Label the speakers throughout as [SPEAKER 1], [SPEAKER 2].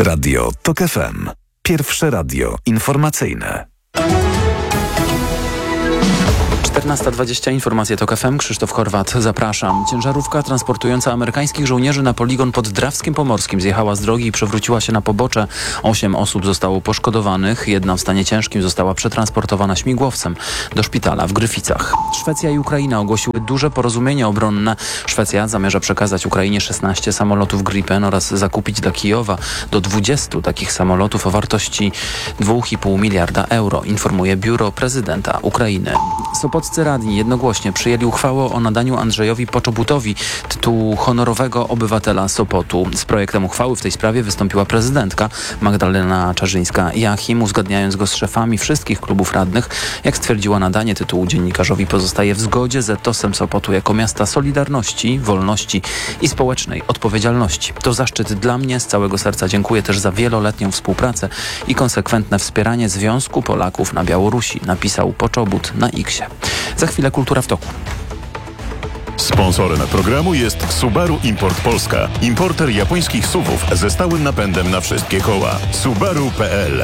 [SPEAKER 1] Radio TOK FM. Pierwsze radio informacyjne.
[SPEAKER 2] 14:20, informacje TOK FM, Krzysztof Horwat, zapraszam. Ciężarówka transportująca amerykańskich żołnierzy na poligon pod Drawskiem Pomorskim zjechała z drogi i przewróciła się na pobocze. 8 osób zostało poszkodowanych, jedna w stanie ciężkim została przetransportowana śmigłowcem do szpitala w Gryficach. Szwecja i Ukraina ogłosiły duże porozumienie obronne. Szwecja zamierza przekazać Ukrainie 16 samolotów Gripen oraz zakupić dla Kijowa do 20 takich samolotów o wartości 2,5 miliarda euro, informuje biuro prezydenta Ukrainy. Sopoccy radni jednogłośnie przyjęli uchwałę o nadaniu Andrzejowi Poczobutowi tytułu honorowego obywatela Sopotu. Z projektem uchwały w tej sprawie wystąpiła prezydentka Magdalena Czarzyńska-Jachim, uzgadniając go z szefami wszystkich klubów radnych. Jak stwierdziła, nadanie tytułu dziennikarzowi pozostaje w zgodzie z etosem Sopotu jako miasta solidarności, wolności i społecznej odpowiedzialności. To zaszczyt dla mnie, z całego serca dziękuję też za wieloletnią współpracę i konsekwentne wspieranie Związku Polaków na Białorusi, napisał Poczobut na X-ie. Za chwilę Kultura w toku.
[SPEAKER 3] Sponsorem programu jest Subaru Import Polska. Importer japońskich SUV-ów ze stałym napędem na wszystkie koła. Subaru.pl.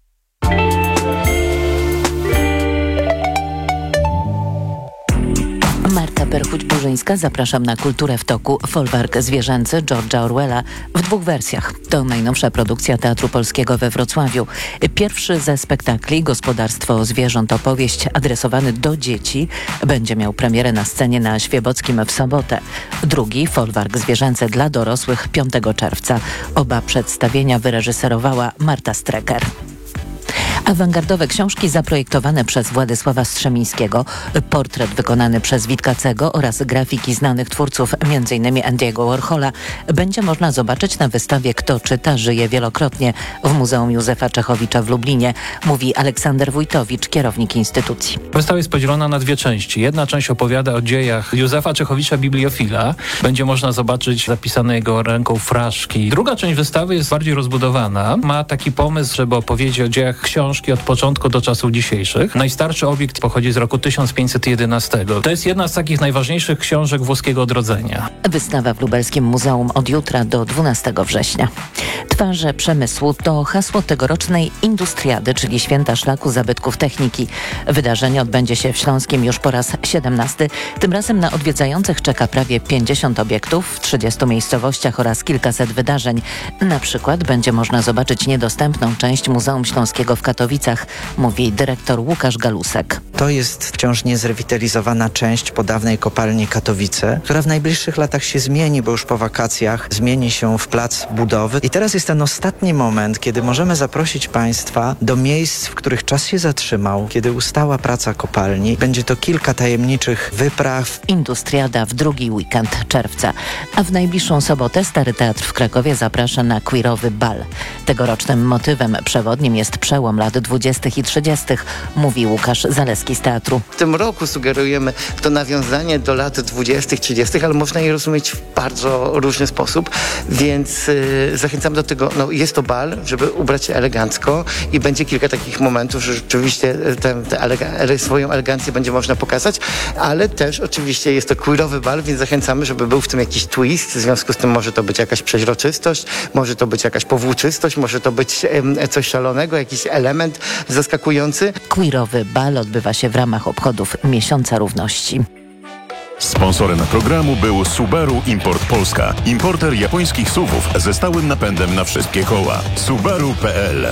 [SPEAKER 4] Marta Perchuć-Burzyńska, zapraszam na Kulturę w toku. Folwark zwierzęcy George'a Orwella w 2 wersjach. To najnowsza produkcja Teatru Polskiego we Wrocławiu. Pierwszy ze spektakli, Gospodarstwo zwierząt, opowieść adresowany do dzieci, będzie miał premierę na scenie na Świebockim w sobotę. Drugi, Folwark zwierzęcy dla dorosłych, 5 czerwca. Oba przedstawienia wyreżyserowała Marta Strecker. Awangardowe książki zaprojektowane przez Władysława Strzemińskiego, portret wykonany przez Witkacego oraz grafiki znanych twórców, m.in. Andy'ego Warhola, będzie można zobaczyć na wystawie Kto czyta, żyje wielokrotnie w Muzeum Józefa Czechowicza w Lublinie, mówi Aleksander Wójtowicz, kierownik instytucji.
[SPEAKER 5] Wystawa jest podzielona na 2 części. Jedna część opowiada o dziejach Józefa Czechowicza, bibliofila. Będzie można zobaczyć zapisane jego ręką fraszki. Druga część wystawy jest bardziej rozbudowana. Ma taki pomysł, żeby opowiedzieć o dziejach książki od początku do czasów dzisiejszych. Najstarszy obiekt pochodzi z roku 1511. To jest jedna z takich najważniejszych książek włoskiego odrodzenia.
[SPEAKER 4] Wystawa w Lubelskim Muzeum od jutra do 12 września. Twarze przemysłu to hasło tegorocznej Industriady, czyli Święta Szlaku Zabytków Techniki. Wydarzenie odbędzie się w Śląskim już po raz 17. Tym razem na odwiedzających czeka prawie 50 obiektów w 30 miejscowościach oraz kilkaset wydarzeń. Na przykład będzie można zobaczyć niedostępną część Muzeum Śląskiego w Katowicach, mówi dyrektor Łukasz Galusek.
[SPEAKER 6] To jest wciąż niezrewitalizowana część po dawnej kopalni Katowice, która w najbliższych latach się zmieni, bo już po wakacjach zmieni się w plac budowy. I teraz jest ten ostatni moment, kiedy możemy zaprosić Państwa do miejsc, w których czas się zatrzymał, kiedy ustała praca kopalni. Będzie to kilka tajemniczych wypraw.
[SPEAKER 4] Industriada w drugi weekend czerwca. A w najbliższą sobotę Stary Teatr w Krakowie zaprasza na queerowy bal. Tegorocznym motywem przewodnim jest przełom lat 20. i 30., mówi Łukasz Zaleski z teatru.
[SPEAKER 7] W tym roku sugerujemy to nawiązanie do lat 20., 30., ale można je rozumieć w bardzo różny sposób, więc zachęcam do tego, jest to bal, żeby ubrać się elegancko i będzie kilka takich momentów, że rzeczywiście swoją elegancję będzie można pokazać, ale też oczywiście jest to queerowy bal, więc zachęcamy, żeby był w tym jakiś twist, w związku z tym może to być jakaś przeźroczystość, może to być jakaś powłóczystość, może to być coś szalonego, jakiś element zaskakujący.
[SPEAKER 4] Queerowy bal odbywa się w ramach obchodów Miesiąca Równości.
[SPEAKER 3] Sponsorem programu był Subaru Import Polska. Importer japońskich SUV-ów ze stałym napędem na wszystkie koła. Subaru.pl.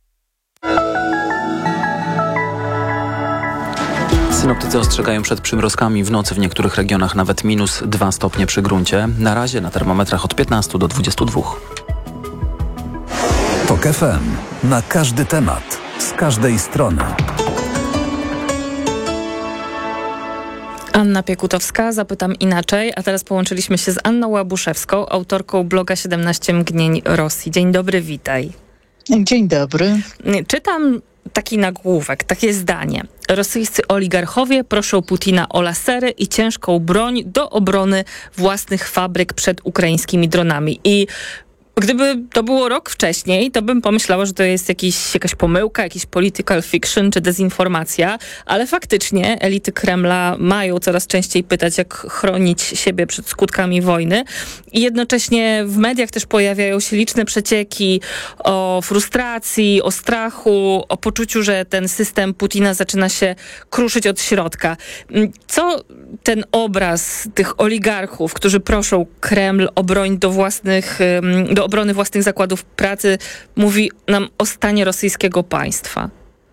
[SPEAKER 2] Synoptycy ostrzegają przed przymrozkami, w nocy w niektórych regionach nawet -2 stopnie przy gruncie. Na razie na termometrach od 15 do 22.
[SPEAKER 1] TOK FM. Na każdy temat. Z każdej strony.
[SPEAKER 8] Anna Piekutowska, zapytam inaczej, a teraz połączyliśmy się z Anną Łabuszewską, autorką bloga 17 mgnień Rosji. Dzień dobry, witaj.
[SPEAKER 9] Dzień dobry.
[SPEAKER 8] Czytam taki nagłówek, takie zdanie. Rosyjscy oligarchowie proszą Putina o lasery i ciężką broń do obrony własnych fabryk przed ukraińskimi dronami. I Gdyby to było rok wcześniej, to bym pomyślała, że to jest jakaś pomyłka, jakiś political fiction czy dezinformacja, ale faktycznie elity Kremla mają coraz częściej pytać, jak chronić siebie przed skutkami wojny i jednocześnie w mediach też pojawiają się liczne przecieki o frustracji, o strachu, o poczuciu, że ten system Putina zaczyna się kruszyć od środka. Co ten obraz tych oligarchów, którzy proszą Kreml o broń do obrony własnych zakładów pracy, mówi nam o stanie rosyjskiego państwa?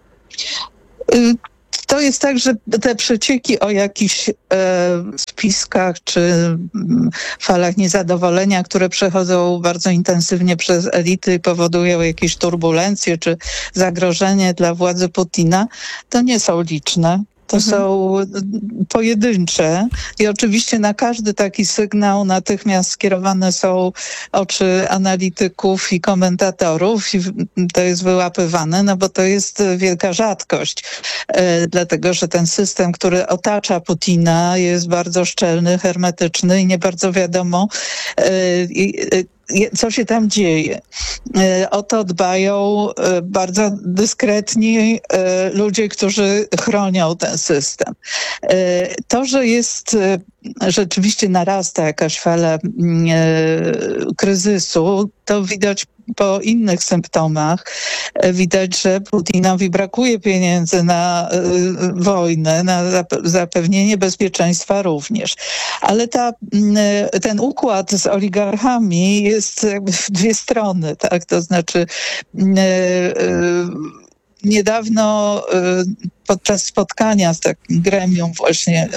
[SPEAKER 9] To jest tak, że te przecieki o jakichś spiskach czy falach niezadowolenia, które przechodzą bardzo intensywnie przez elity i powodują jakieś turbulencje czy zagrożenie dla władzy Putina, to nie są liczne. To są pojedyncze i oczywiście na każdy taki sygnał natychmiast skierowane są oczy analityków i komentatorów i to jest wyłapywane, no bo to jest wielka rzadkość, dlatego że ten system, który otacza Putina, jest bardzo szczelny, hermetyczny i nie bardzo wiadomo, co się tam dzieje. O to dbają bardzo dyskretni ludzie, którzy chronią ten system. To, że jest rzeczywiście narasta jakaś fala kryzysu, to widać po innych symptomach. Widać, że Putinowi brakuje pieniędzy na wojnę, na zapewnienie bezpieczeństwa również. Ale ten układ z oligarchami jest jakby w dwie strony, tak? To znaczy niedawno podczas spotkania z takim gremium właśnie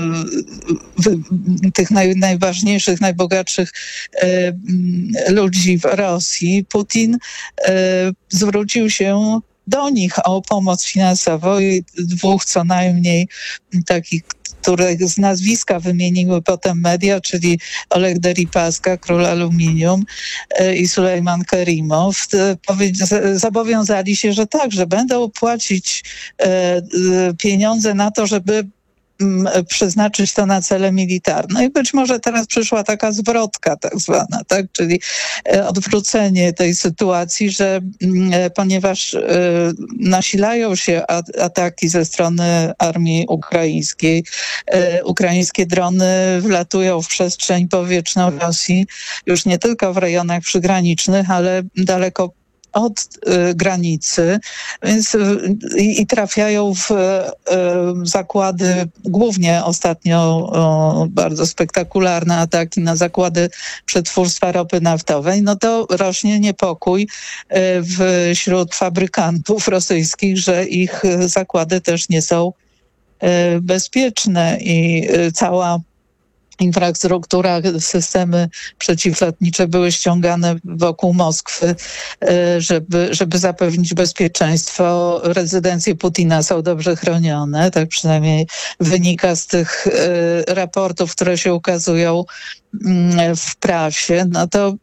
[SPEAKER 9] tych najważniejszych, najbogatszych ludzi w Rosji, Putin zwrócił się do nich o pomoc finansową i dwóch co najmniej takich, których z nazwiska wymieniły potem media, czyli Oleg Deripaska, król aluminium i Sulejman Kerimow, zobowiązali się, że tak, że będą płacić pieniądze na to, żeby przeznaczyć to na cele militarne. I być może teraz przyszła taka zwrotka tak zwana, tak? Czyli odwrócenie tej sytuacji, że ponieważ nasilają się ataki ze strony armii ukraińskiej, ukraińskie drony wlatują w przestrzeń powietrzną Rosji, już nie tylko w rejonach przygranicznych, ale daleko od granicy, więc i trafiają w zakłady, głównie ostatnio bardzo spektakularne ataki na zakłady przetwórstwa ropy naftowej, no to rośnie niepokój wśród fabrykantów rosyjskich, że ich zakłady też nie są bezpieczne i cała infrastruktura, systemy przeciwlotnicze były ściągane wokół Moskwy, żeby zapewnić bezpieczeństwo. Rezydencje Putina są dobrze chronione, tak przynajmniej wynika z tych raportów, które się ukazują w prasie. No to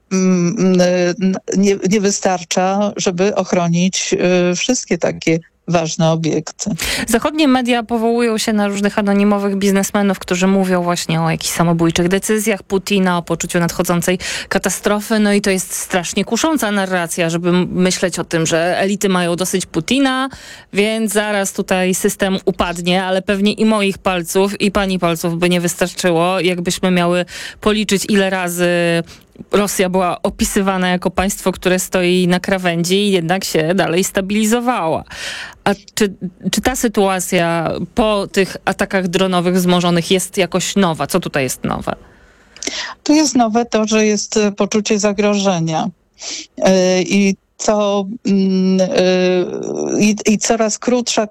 [SPEAKER 9] nie wystarcza, żeby ochronić wszystkie takie ważne obiekty.
[SPEAKER 8] Zachodnie media powołują się na różnych anonimowych biznesmenów, którzy mówią właśnie o jakichś samobójczych decyzjach Putina, o poczuciu nadchodzącej katastrofy. No i to jest strasznie kusząca narracja, żeby myśleć o tym, że elity mają dosyć Putina, więc zaraz tutaj system upadnie, ale pewnie i moich palców, i pani palców by nie wystarczyło, jakbyśmy miały policzyć, ile razy Rosja była opisywana jako państwo, które stoi na krawędzi i jednak się dalej stabilizowała. A czy ta sytuacja po tych atakach dronowych wzmożonych jest jakoś nowa? Co tutaj jest nowe?
[SPEAKER 9] Tu jest nowe to, że jest poczucie zagrożenia. I coraz krótsza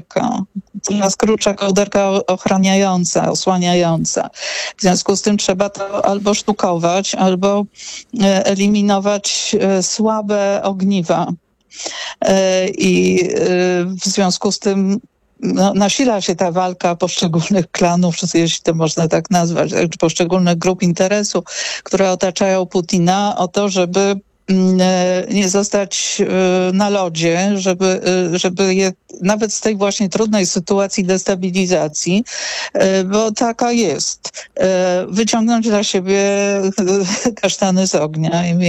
[SPEAKER 9] kołderka ochraniająca, osłaniająca. W związku z tym trzeba to albo sztukować, albo eliminować słabe ogniwa. I w związku z tym nasila się ta walka poszczególnych klanów, jeśli to można tak nazwać, poszczególnych grup interesu, które otaczają Putina, o to, żeby nie zostać na lodzie, żeby je nawet z tej właśnie trudnej sytuacji destabilizacji, bo taka jest, wyciągnąć dla siebie kasztany z ognia i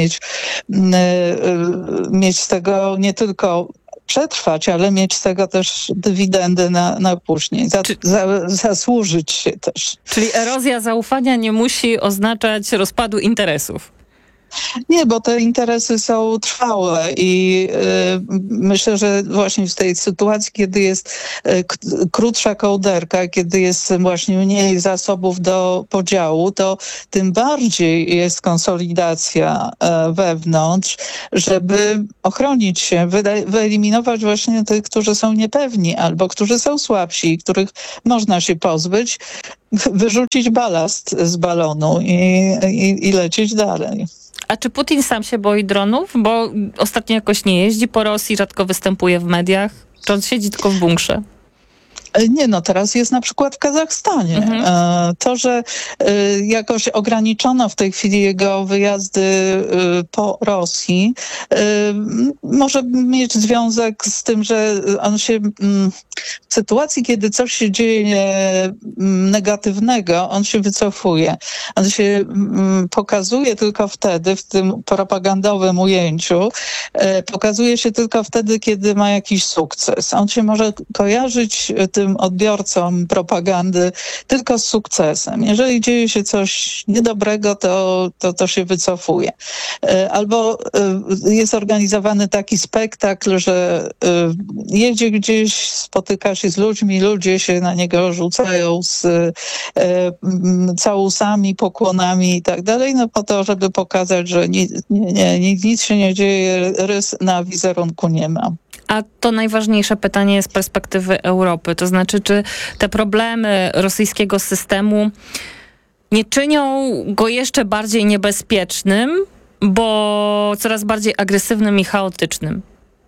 [SPEAKER 9] mieć z tego nie tylko przetrwać, ale mieć z tego też dywidendy na później. Zasłużyć się też.
[SPEAKER 8] Czyli erozja zaufania nie musi oznaczać rozpadu interesów.
[SPEAKER 9] Nie, bo te interesy są trwałe i myślę, że właśnie w tej sytuacji, kiedy jest krótsza kołderka, kiedy jest właśnie mniej zasobów do podziału, to tym bardziej jest konsolidacja wewnątrz, żeby ochronić się, wyeliminować właśnie tych, którzy są niepewni albo którzy są słabsi, których można się pozbyć, wyrzucić balast z balonu i lecieć dalej.
[SPEAKER 8] A czy Putin sam się boi dronów? Bo ostatnio jakoś nie jeździ po Rosji, rzadko występuje w mediach. Czy on siedzi tylko w bunkrze?
[SPEAKER 9] Nie, no teraz jest na przykład w Kazachstanie. To, że jakoś ograniczono w tej chwili jego wyjazdy po Rosji, może mieć związek z tym, że on się w sytuacji, kiedy coś się dzieje negatywnego, on się wycofuje. On się pokazuje tylko wtedy, w tym propagandowym ujęciu, pokazuje się tylko wtedy, kiedy ma jakiś sukces. On się może kojarzyć tym odbiorcom propagandy tylko z sukcesem. Jeżeli dzieje się coś niedobrego, to się wycofuje. Albo jest organizowany taki spektakl, że jedzie gdzieś, spotyka się z ludźmi, ludzie się na niego rzucają z całusami, pokłonami i tak dalej, no po to, żeby pokazać, że nic się nie dzieje, rys na wizerunku nie ma.
[SPEAKER 8] A to najważniejsze pytanie z perspektywy Europy. To znaczy, czy te problemy rosyjskiego systemu nie czynią go jeszcze bardziej niebezpiecznym, bo coraz bardziej agresywnym i chaotycznym?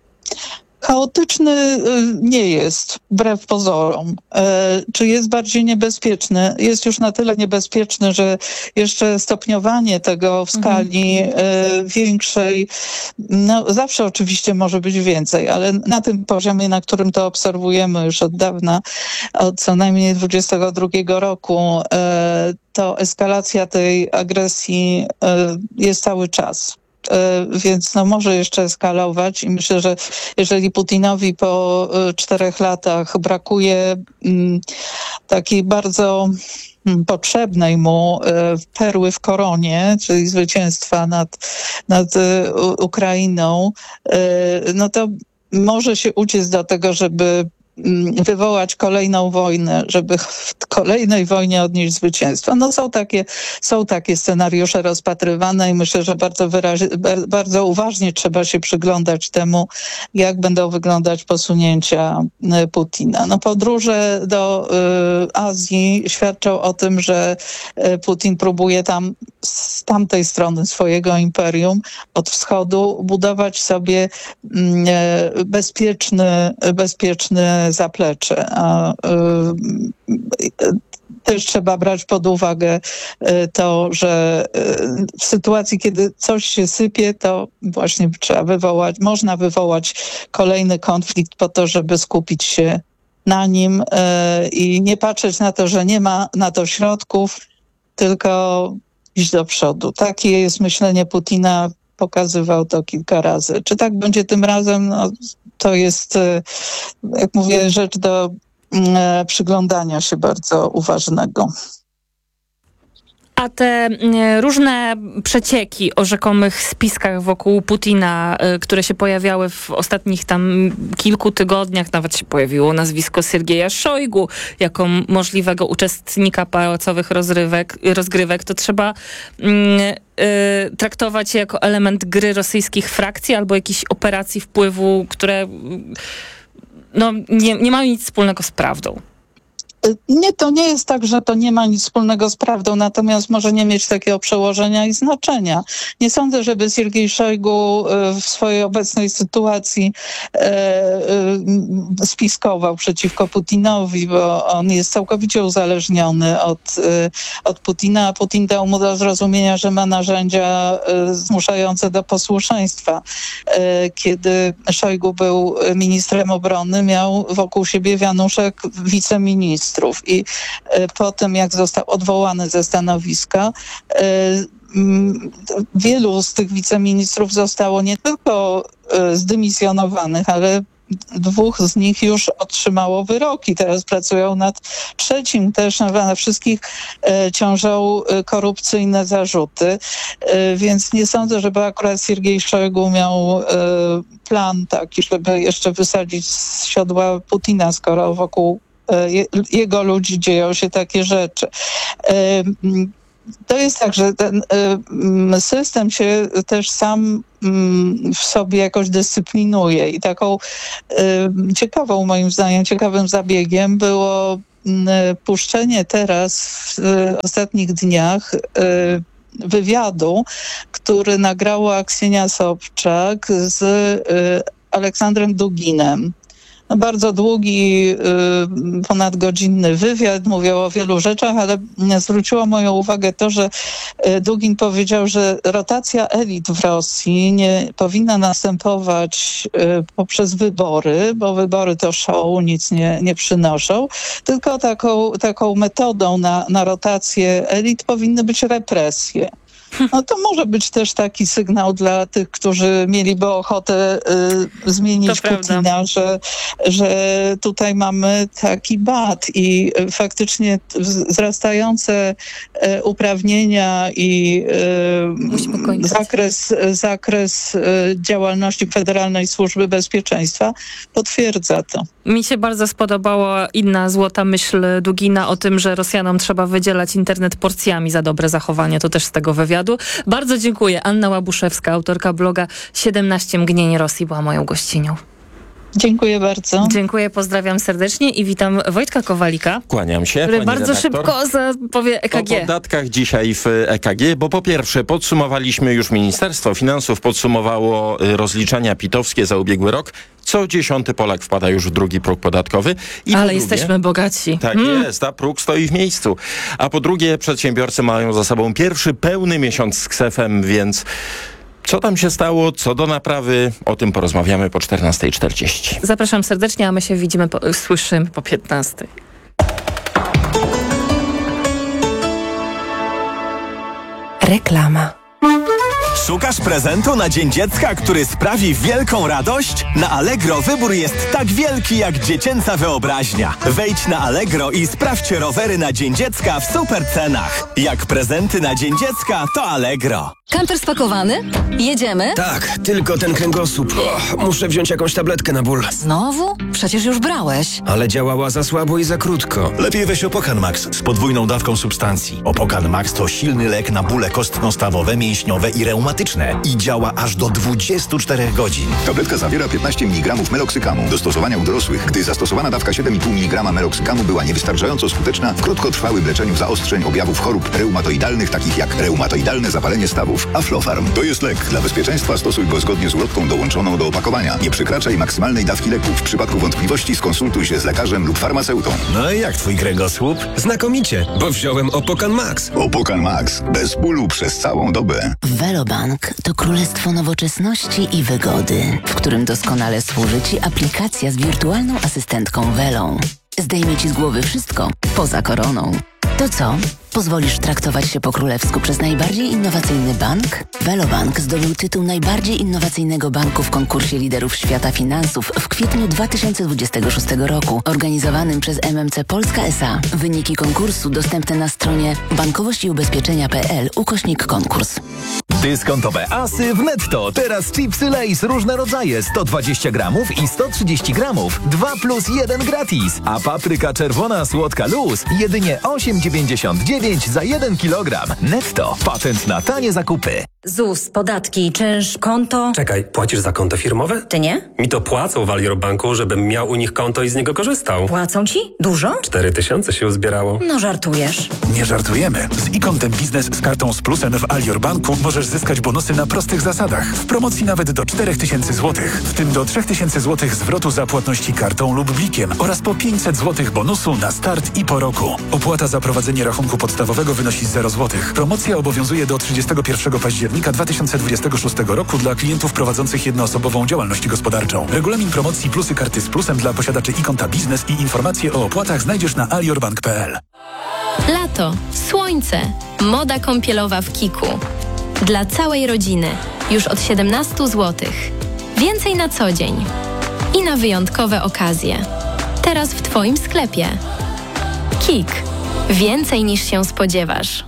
[SPEAKER 9] Chaotyczny nie jest, wbrew pozorom. Czy jest bardziej niebezpieczny? Jest już na tyle niebezpieczny, że jeszcze stopniowanie tego w skali większej, no zawsze oczywiście może być więcej, ale na tym poziomie, na którym to obserwujemy już od dawna, od co najmniej 22 roku, to eskalacja tej agresji jest cały czas. Więc no może jeszcze eskalować i myślę, że jeżeli Putinowi po 4 latach brakuje takiej bardzo potrzebnej mu perły w koronie, czyli zwycięstwa nad Ukrainą, no to może się uciec do tego, żeby wywołać kolejną wojnę, żeby w kolejnej wojnie odnieść zwycięstwo. No są takie scenariusze rozpatrywane i myślę, że bardzo uważnie trzeba się przyglądać temu, jak będą wyglądać posunięcia Putina. No podróże do Azji świadczą o tym, że Putin próbuje z tamtej strony swojego imperium od wschodu budować sobie bezpieczne zaplecze. Też trzeba brać pod uwagę to, że w sytuacji, kiedy coś się sypie, to właśnie można wywołać kolejny konflikt po to, żeby skupić się na nim i nie patrzeć na to, że nie ma na to środków, tylko iść do przodu. Takie jest myślenie Putina, pokazywał to kilka razy. Czy tak będzie tym razem? No, to jest, jak mówię, rzecz do przyglądania się bardzo uważnego.
[SPEAKER 8] A te różne przecieki o rzekomych spiskach wokół Putina, które się pojawiały w ostatnich tam kilku tygodniach, nawet się pojawiło nazwisko Siergieja Szojgu jako możliwego uczestnika pałacowych rozgrywek, to trzeba traktować je jako element gry rosyjskich frakcji albo jakichś operacji wpływu, które no, nie mają nic wspólnego z prawdą.
[SPEAKER 9] Nie, to nie jest tak, że to nie ma nic wspólnego z prawdą, natomiast może nie mieć takiego przełożenia i znaczenia. Nie sądzę, żeby Siergiej Szojgu w swojej obecnej sytuacji spiskował przeciwko Putinowi, bo on jest całkowicie uzależniony od Putina, a Putin dał mu do zrozumienia, że ma narzędzia zmuszające do posłuszeństwa. Kiedy Szojgu był ministrem obrony, miał wokół siebie wianuszek wiceministrów i po tym, jak został odwołany ze stanowiska, wielu z tych wiceministrów zostało nie tylko zdymisjonowanych, ale 2 z nich już otrzymało wyroki. Teraz pracują nad 3. też. Na wszystkich ciążą korupcyjne zarzuty. Więc nie sądzę, żeby akurat Siergiej Szojgu miał plan taki, żeby jeszcze wysadzić z siodła Putina, skoro wokół jego ludzi dzieją się takie rzeczy. To jest tak, że ten system się też sam w sobie jakoś dyscyplinuje i taką ciekawą, moim zdaniem, ciekawym zabiegiem było puszczenie teraz w ostatnich dniach wywiadu, który nagrała Ksenia Sobczak z Aleksandrem Duginem. Bardzo długi, ponadgodzinny wywiad, mówił o wielu rzeczach, ale zwróciło moją uwagę to, że Dugin powiedział, że rotacja elit w Rosji nie powinna następować poprzez wybory, bo wybory to show, nic nie przynoszą, tylko taką metodą na rotację elit powinny być represje. No to może być też taki sygnał dla tych, którzy mieliby ochotę zmienić Putina, że tutaj mamy taki bat i faktycznie wzrastające uprawnienia i zakres działalności Federalnej Służby Bezpieczeństwa potwierdza to.
[SPEAKER 8] Mi się bardzo spodobała inna złota myśl Dugina o tym, że Rosjanom trzeba wydzielać internet porcjami za dobre zachowanie. To też z tego wywiadu. Bardzo dziękuję. Anna Łabuszewska, autorka bloga 17 mgnień Rosji, była moją gościnią.
[SPEAKER 9] Dziękuję bardzo.
[SPEAKER 8] Dziękuję, pozdrawiam serdecznie i witam Wojtka Kowalika.
[SPEAKER 10] Kłaniam się,
[SPEAKER 8] który bardzo redaktor. Szybko zapowie EKG.
[SPEAKER 10] O podatkach dzisiaj w EKG, bo po pierwsze podsumowaliśmy już, Ministerstwo Finansów podsumowało rozliczenia pitowskie za ubiegły rok. Co 10. Polak wpada już w drugi próg podatkowy.
[SPEAKER 8] Ale jesteśmy bogaci.
[SPEAKER 10] Tak jest, a próg stoi w miejscu. A po drugie, przedsiębiorcy mają za sobą pierwszy pełny miesiąc z KSEF-em, więc co tam się stało, co do naprawy, o tym porozmawiamy po 14:40.
[SPEAKER 8] Zapraszam serdecznie, a my się słyszymy po 15:00.
[SPEAKER 11] Reklama. Szukasz prezentu na Dzień Dziecka, który sprawi wielką radość? Na Allegro wybór jest tak wielki jak dziecięca wyobraźnia. Wejdź na Allegro i sprawdź rowery na Dzień Dziecka w super cenach. Jak prezenty na Dzień Dziecka, to Allegro.
[SPEAKER 12] Kamper spakowany? Jedziemy?
[SPEAKER 13] Tak, tylko ten kręgosłup. Muszę wziąć jakąś tabletkę na ból.
[SPEAKER 12] Znowu? Przecież już brałeś.
[SPEAKER 13] Ale działała za słabo i za krótko.
[SPEAKER 14] Lepiej weź Opokan Max z podwójną dawką substancji. Opokan Max to silny lek na bóle kostno-stawowe, mięśniowe i reumatyczne. I działa aż do 24 godzin.
[SPEAKER 15] Tabletka zawiera 15 mg meloksykamu. Do stosowania u dorosłych, gdy zastosowana dawka 7,5 mg meloksykamu była niewystarczająco skuteczna, w krótkotrwałym leczeniu zaostrzeń objawów chorób reumatoidalnych, takich jak reumatoidalne zapalenie stawów. Aflofarm to jest lek. Dla bezpieczeństwa stosuj go zgodnie z ulotką dołączoną do opakowania. Nie przekraczaj maksymalnej dawki leku. W przypadku wątpliwości skonsultuj się z lekarzem lub farmaceutą.
[SPEAKER 14] No i jak twój kręgosłup?
[SPEAKER 13] Znakomicie, bo wziąłem Opokan Max.
[SPEAKER 15] Opokan Max. Bez bólu przez całą dobę.
[SPEAKER 4] Velobank to królestwo nowoczesności i wygody, w którym doskonale służy Ci aplikacja z wirtualną asystentką Velą. Zdejmie Ci z głowy wszystko poza koroną. To co? Pozwolisz traktować się po królewsku przez najbardziej innowacyjny bank? Velobank zdobył tytuł najbardziej innowacyjnego banku w konkursie liderów świata finansów w kwietniu 2026 roku, organizowanym przez MMC Polska S.A. Wyniki konkursu dostępne na stronie bankowościubezpieczenia.pl/konkurs.
[SPEAKER 16] Dyskontowe asy w Netto. Teraz chipsy Lay's różne rodzaje, 120 gramów i 130 gramów. 2+1 gratis. A papryka czerwona słodka luz jedynie 8,99 za 1 kilogram. Netto. Patent na tanie zakupy.
[SPEAKER 17] ZUS, podatki, czynsz, konto.
[SPEAKER 18] Czekaj, płacisz za konto firmowe?
[SPEAKER 17] Ty nie?
[SPEAKER 18] Mi to płacą w Alior Banku, żebym miał u nich konto i z niego korzystał.
[SPEAKER 17] Płacą ci? Dużo?
[SPEAKER 18] 4000 się uzbierało.
[SPEAKER 17] No żartujesz.
[SPEAKER 14] Nie żartujemy. Z e-kontem biznes z kartą z plusem w Alior Banku możesz zyskać bonusy na prostych zasadach. W promocji nawet do 4000 zł. W tym do 3000 zł zwrotu za płatności kartą lub blikiem oraz po 500 zł bonusu na start i po roku. Opłata za prowadzenie rachunku podstawowego wynosi 0 zł. Promocja obowiązuje do 31 października 2026 roku dla klientów prowadzących jednoosobową działalność gospodarczą. Regulamin promocji plusy karty z plusem dla posiadaczy e-konta biznes i informacje o opłatach znajdziesz na aliorbank.pl.
[SPEAKER 19] Lato, słońce, moda kąpielowa w Kiku. Dla całej rodziny. Już od 17 zł. Więcej na co dzień. I na wyjątkowe okazje. Teraz w Twoim sklepie. Kik. Więcej niż się spodziewasz.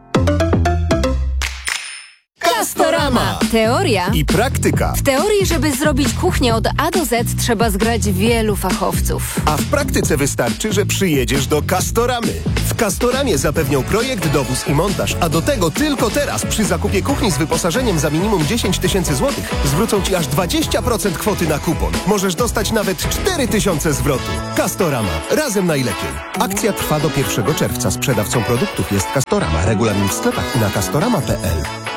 [SPEAKER 20] Castorama. Teoria
[SPEAKER 21] i praktyka.
[SPEAKER 20] W teorii, żeby zrobić kuchnię od A do Z, trzeba zgrać wielu fachowców.
[SPEAKER 21] A w praktyce wystarczy, że przyjedziesz do Castoramy. W Castoramie zapewnią projekt, dowóz i montaż, a do tego tylko teraz przy zakupie kuchni z wyposażeniem za minimum 10 000 złotych zwrócą Ci aż 20% kwoty na kupon. Możesz dostać nawet 4000 zwrotu. Castorama. Razem najlepiej. Akcja trwa do 1 czerwca. Sprzedawcą produktów jest Castorama. Regulamin w sklepach i na castorama.pl.